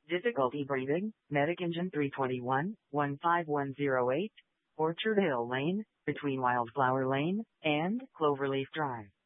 Difficulty breathing, Medic Engine 321, 15108, Orchard Hill Lane, between Wildflower Lane and Cloverleaf Drive.